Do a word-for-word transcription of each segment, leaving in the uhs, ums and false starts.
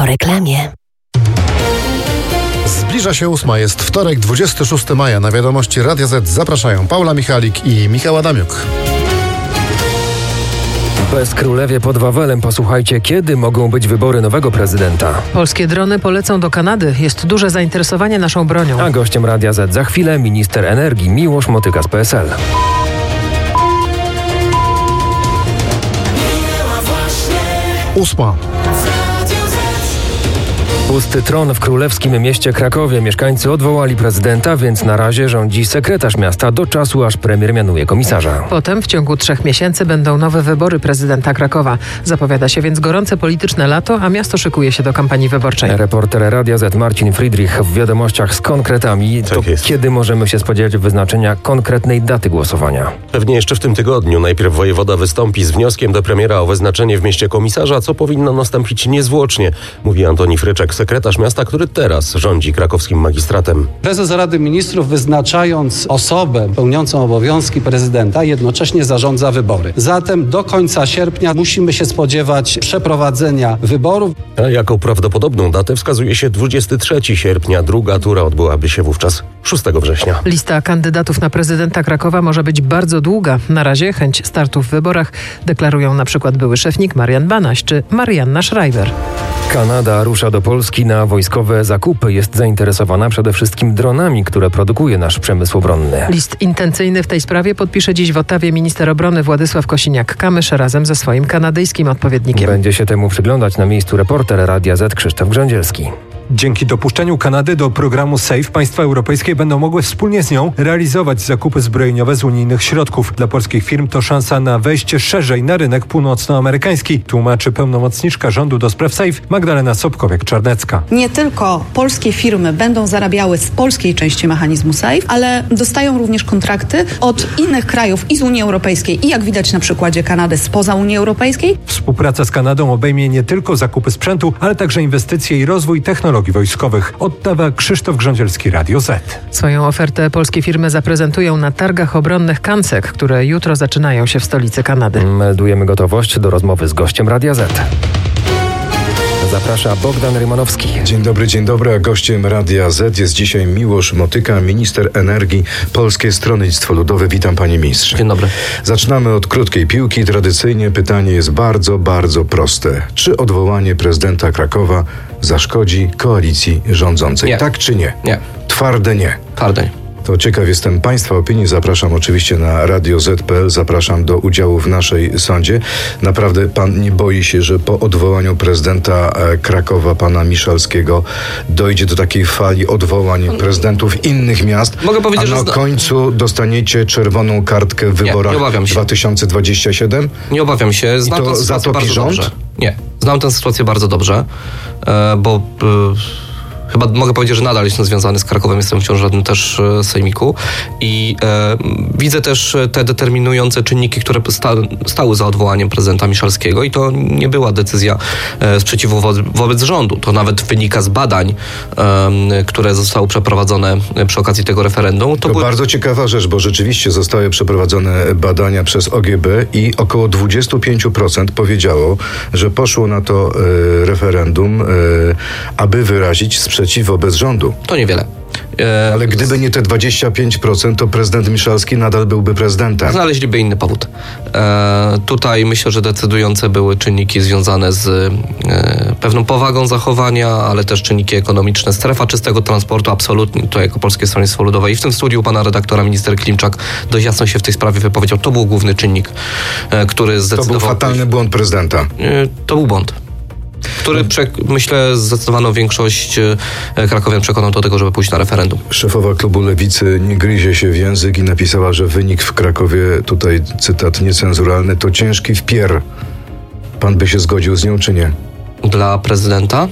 Po reklamie. Zbliża się ósma, jest wtorek, dwudziestego szóstego maja. Na wiadomości Radia Z zapraszają Paula Michalik i Michał Adamiuk. Bez królewie pod Wawelem posłuchajcie, kiedy mogą być wybory nowego prezydenta. Polskie drony polecą do Kanady. Jest duże zainteresowanie naszą bronią. A gościem Radia Z za chwilę minister energii Miłosz Motyka z P S L. Ósma. Pusty tron w królewskim mieście Krakowie. Mieszkańcy odwołali prezydenta, więc na razie rządzi sekretarz miasta do czasu, aż premier mianuje komisarza. Potem w ciągu trzech miesięcy będą nowe wybory prezydenta Krakowa. Zapowiada się więc gorące polityczne lato, a miasto szykuje się do kampanii wyborczej. Reporter Radia Z Marcin Friedrich w wiadomościach z konkretami. Tak to jest. Kiedy możemy się spodziewać wyznaczenia konkretnej daty głosowania? Pewnie jeszcze w tym tygodniu. Najpierw wojewoda wystąpi z wnioskiem do premiera o wyznaczenie w mieście komisarza, co powinno nastąpić niezwłocznie, mówi Antoni Fryczek, sekretarz miasta, który teraz rządzi krakowskim magistratem. Prezes Rady Ministrów, wyznaczając osobę pełniącą obowiązki prezydenta, jednocześnie zarządza wybory. Zatem do końca sierpnia musimy się spodziewać przeprowadzenia wyborów. A jako prawdopodobną datę wskazuje się dwudziestego trzeciego sierpnia. Druga tura odbyłaby się wówczas szóstego września. Lista kandydatów na prezydenta Krakowa może być bardzo długa. Na razie chęć startu w wyborach deklarują na przykład były szefnik Marian Banaś czy Marianna Schreiber. Kanada rusza do Polski na wojskowe zakupy. Jest zainteresowana przede wszystkim dronami, które produkuje nasz przemysł obronny. List intencyjny w tej sprawie podpisze dziś w Ottawie minister obrony Władysław Kosiniak-Kamysz razem ze swoim kanadyjskim odpowiednikiem. Będzie się temu przyglądać na miejscu reporter Radia Z Krzysztof Grządzielski. Dzięki dopuszczeniu Kanady do programu SAFE państwa europejskie będą mogły wspólnie z nią realizować zakupy zbrojeniowe z unijnych środków. Dla polskich firm to szansa na wejście szerzej na rynek północnoamerykański, tłumaczy pełnomocniczka rządu do spraw SAFE Magdalena Sobkowiak-Czarnecka. Nie tylko polskie firmy będą zarabiały z polskiej części mechanizmu SAFE, ale dostają również kontrakty od innych krajów i z Unii Europejskiej i jak widać na przykładzie Kanady spoza Unii Europejskiej. Współpraca z Kanadą obejmie nie tylko zakupy sprzętu, ale także inwestycje i rozwój technologii wojskowych. Ottawa, Krzysztof Grządzielski, Radio Z. Swoją ofertę polskie firmy zaprezentują na targach obronnych Kansek, które jutro zaczynają się w stolicy Kanady. Meldujemy gotowość do rozmowy z gościem Radia Z. Zaprasza Bogdan Rymanowski. Dzień dobry, dzień dobry, a gościem Radia Z jest dzisiaj Miłosz Motyka, minister energii, Polskie Stronnictwo Ludowe. Witam, panie ministrze. Dzień dobry. Zaczynamy od krótkiej piłki. Tradycyjnie pytanie jest bardzo, bardzo proste. Czy odwołanie prezydenta Krakowa zaszkodzi koalicji rządzącej? Nie. Tak czy nie? Nie. Twarde nie. Twarde nie. To ciekaw jestem państwa opinii. Zapraszam oczywiście na radio zet kropka pe el. Zapraszam do udziału w naszej sądzie. Naprawdę pan nie boi się, że po odwołaniu prezydenta Krakowa, pana Miszalskiego, dojdzie do takiej fali odwołań prezydentów innych miast, Mogę powiedzieć, a na że zna... końcu dostaniecie czerwoną kartkę w wyborach nie, nie dwa tysiące dwudziestego siódmego? Nie obawiam się. Znam I to tę sytuację zatopi bardzo rząd? dobrze. Nie. Znam tę sytuację bardzo dobrze, bo... Chyba mogę powiedzieć, że nadal jestem związany z Krakowem, jestem wciąż radnym też sejmiku i e, widzę też te determinujące czynniki, które sta, stały za odwołaniem prezydenta Miszalskiego i to nie była decyzja e, sprzeciwu wo, wobec rządu. To nawet wynika z badań, e, które zostały przeprowadzone przy okazji tego referendum. To, to były... bardzo ciekawa rzecz, bo rzeczywiście zostały przeprowadzone badania przez O G B i około dwadzieścia pięć procent powiedziało, że poszło na to e, referendum, e, aby wyrazić sprzeciw wobec rządu. To niewiele. E, Ale gdyby nie te dwadzieścia pięć procent, to prezydent Miszalski nadal byłby prezydentem. Znaleźliby inny powód. E, tutaj myślę, że decydujące były czynniki związane z e, pewną powagą zachowania, ale też czynniki ekonomiczne. Strefa czystego transportu absolutnie, to jako Polskie Stronnictwo Ludowe i w tym studiu pana redaktora minister Klimczak dość jasno się w tej sprawie wypowiedział. To był główny czynnik, e, który zdecydował... To był fatalny błąd prezydenta. E, to był błąd. Który, prze, myślę, zdecydowaną większość krakowian przekonał do tego, żeby pójść na referendum. Szefowa klubu Lewicy nie gryzie się w język i napisała, że wynik w Krakowie, tutaj cytat niecenzuralny, to ciężki wpier. Pan by się zgodził z nią, czy nie? Dla prezydenta?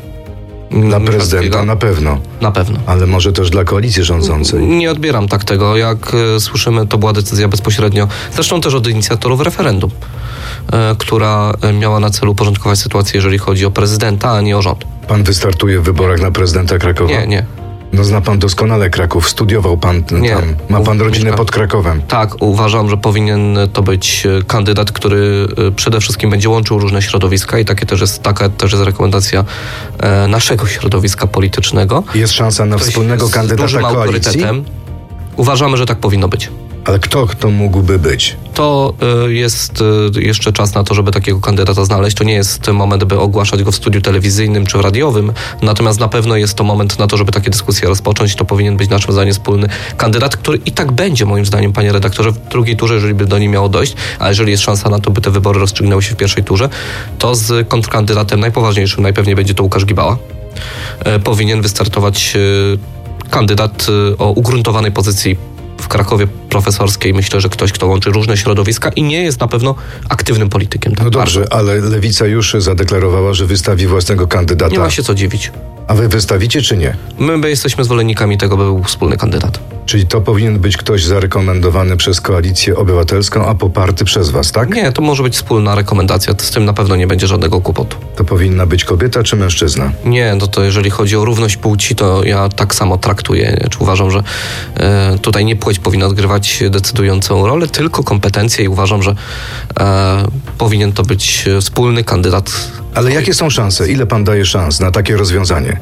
Dla prezydenta na pewno. Na pewno. Ale może też dla koalicji rządzącej. Nie odbieram tak tego. Jak y, słyszymy, to była decyzja bezpośrednio, zresztą też od inicjatorów referendum, y, która miała na celu uporządkować sytuację, jeżeli chodzi o prezydenta, a nie o rząd. Pan wystartuje w wyborach na prezydenta Krakowa? Nie, nie. No zna pan doskonale Kraków, studiował pan tam, Nie. ma pan U- rodzinę mieszka- pod Krakowem. Tak, uważam, że powinien to być kandydat, który przede wszystkim będzie łączył różne środowiska i takie też jest, taka też jest rekomendacja e, naszego środowiska politycznego. Jest szansa na Ktoś wspólnego z kandydata dużym koalicji? autorytetem. Uważamy, że tak powinno być. Ale kto to mógłby być? To y, jest y, jeszcze czas na to, żeby takiego kandydata znaleźć. To nie jest moment, by ogłaszać go w studiu telewizyjnym czy radiowym, natomiast na pewno jest to moment na to, żeby takie dyskusje rozpocząć. To powinien być naszym zdaniem wspólny kandydat, który i tak będzie, moim zdaniem, panie redaktorze, w drugiej turze, jeżeli by do niej miało dojść, a jeżeli jest szansa na to, by te wybory rozstrzygnęły się w pierwszej turze, to z kontrkandydatem najpoważniejszym najpewniej będzie to Łukasz Gibała. Y, powinien wystartować y, kandydat y, o ugruntowanej pozycji w Krakowie profesorskiej. Myślę, że ktoś, kto łączy różne środowiska i nie jest na pewno aktywnym politykiem. Tak No dobrze, bardzo. ale Lewica już zadeklarowała, że wystawi własnego kandydata. Nie ma się co dziwić. A wy wystawicie czy nie? My, my jesteśmy zwolennikami tego, by był wspólny kandydat. Czyli to powinien być ktoś zarekomendowany przez Koalicję Obywatelską, a poparty przez was, tak? Nie, to może być wspólna rekomendacja. Z tym na pewno nie będzie żadnego kłopotu. To powinna być kobieta czy mężczyzna? Nie, no to jeżeli chodzi o równość płci, to ja tak samo traktuję. Czy uważam, że e, tutaj nie płeć powinna odgrywać decydującą rolę, tylko kompetencje i uważam, że e, powinien to być wspólny kandydat. Ale jakie są szanse? Ile pan daje szans na takie rozwiązanie?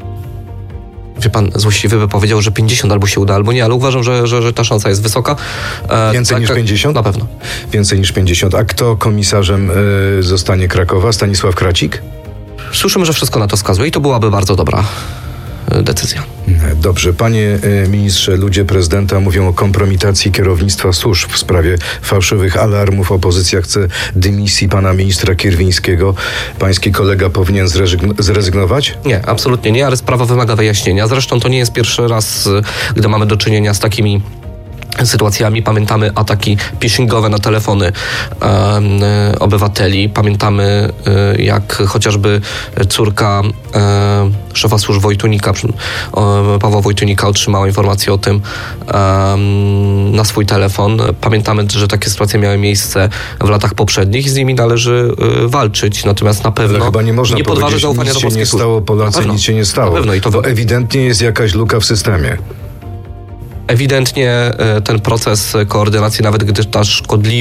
Wie pan, złośliwy by powiedział, że pięćdziesiąt albo się uda, albo nie, ale uważam, że, że, że ta szansa jest wysoka. E, Więcej niż pięćdziesiąt? Na pewno. Więcej niż pięćdziesiąt. A kto komisarzem y, zostanie Krakowa? Stanisław Kracik? Słyszymy, że wszystko na to wskazuje i to byłaby bardzo dobra e, decyzja. Dobrze. Panie y, ministrze, ludzie prezydenta mówią o kompromitacji kierownictwa służb w sprawie fałszywych alarmów. Opozycja chce dymisji pana ministra Kierwińskiego. Pański kolega powinien zrezygn- zrezygnować? Nie, absolutnie nie, ale sprawa wymaga wyjaśnienia. Zresztą to nie jest pierwszy raz, y, gdy mamy do czynienia z takimi sytuacjami. Pamiętamy ataki phishingowe na telefony e, obywateli. Pamiętamy e, jak chociażby córka e, szefa służb Wojtunika, e, Pawła Wojtunika otrzymała informację o tym e, na swój telefon. Pamiętamy, że takie sytuacje miały miejsce w latach poprzednich i z nimi należy e, walczyć. Natomiast na pewno Ale chyba nie można nie podważy powiedzieć, zaufania nic do się nie polskiej służby. stało, Na Polacy, pewno. nic się nie stało. Na pewno i to Bo wy- ewidentnie jest jakaś luka w systemie. Ewidentnie e, ten proces koordynacji, nawet gdy ta szkodliwa